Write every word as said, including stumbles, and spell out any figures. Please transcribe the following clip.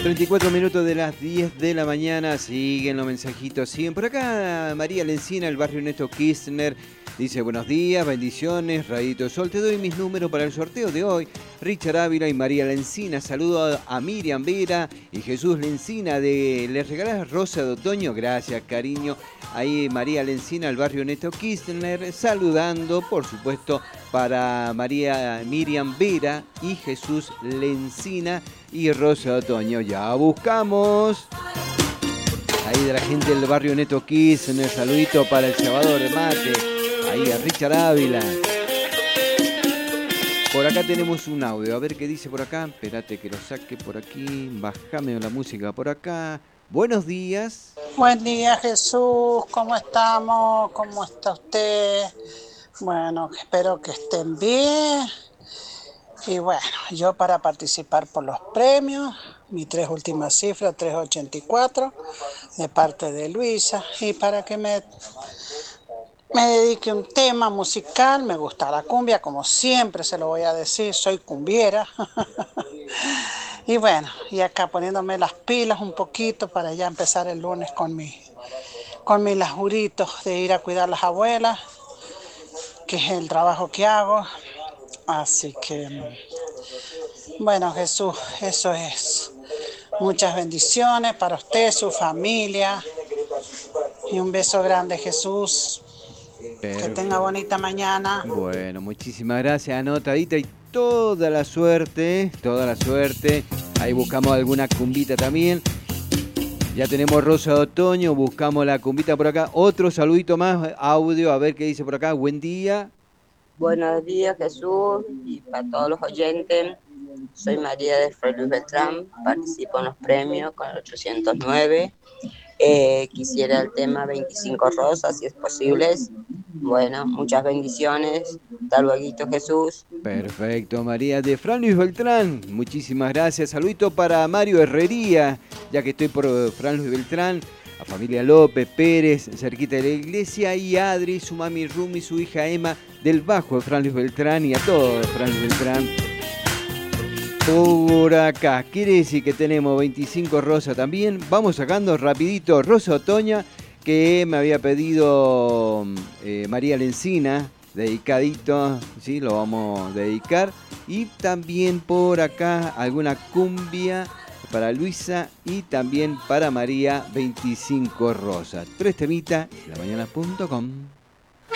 treinta y cuatro minutos de las diez de la mañana, siguen los mensajitos, siguen por acá. María Lencina, el barrio Neto Kirchner, dice buenos días, bendiciones, Radito de Sol, te doy mis números para el sorteo de hoy. Richard Ávila y María Lencina, saludo a Miriam Vera y Jesús Lencina, de ¿les regalás rosa de otoño? Gracias, cariño. Ahí María Lencina, el barrio Neto Kirchner, saludando, por supuesto, para María Miriam Vera y Jesús Lencina y Rosa de Otoño. Ya buscamos. Ahí de la gente del barrio Neto Kirchner, saludito para el cebador de mate. Ahí a Richard Ávila. Por acá tenemos un audio, a ver qué dice por acá. Espérate que lo saque por aquí. Bájame la música por acá. Buenos días. Buen día, Jesús. ¿Cómo estamos? ¿Cómo está usted? Bueno, espero que estén bien. Y bueno, yo para participar por los premios, mis tres últimas cifras, trescientos ochenta y cuatro, de parte de Luisa. Y para que me, me dedique un tema musical, me gusta la cumbia, como siempre se lo voy a decir, soy cumbiera. Y bueno, y acá poniéndome las pilas un poquito para ya empezar el lunes con mi, con mis laburitos de ir a cuidar a las abuelas, que es el trabajo que hago. Así que, bueno, Jesús, eso es. Muchas bendiciones para usted, su familia. Y un beso grande, Jesús. Que tenga Perfecto. bonita mañana. Bueno, muchísimas gracias, anotadita y toda la suerte, toda la suerte. Ahí buscamos alguna cumbita también. Ya tenemos Rosa de Otoño, buscamos la cumbita por acá. Otro saludito más, audio, a ver qué dice por acá. Buen día. Buenos días, Jesús, y para todos los oyentes. Soy María de Fray Luis Beltrán, participo en los premios con el ochocientos nueve. Eh, quisiera el tema veinticinco rosas, si es posible. Bueno, muchas bendiciones. Hasta luego, Jesús. Perfecto, María de Fray Luis Beltrán. Muchísimas gracias. Saludito para Mario Herrería, ya que estoy por Fray Luis Beltrán. A familia López Pérez, cerquita de la iglesia. Y a Adri, su mami Rumi, su hija Emma, del Bajo de Fray Luis Beltrán. Y a todos de Fray Luis Beltrán. Por acá, quiere decir que tenemos veinticinco rosas también. Vamos sacando rapidito Rosa Otoña, que me había pedido eh, María Lencina, dedicadito, ¿sí? Lo vamos a dedicar. Y también por acá alguna cumbia para Luisa y también para María, veinticinco rosas. Tres temitas, la mañana punto com.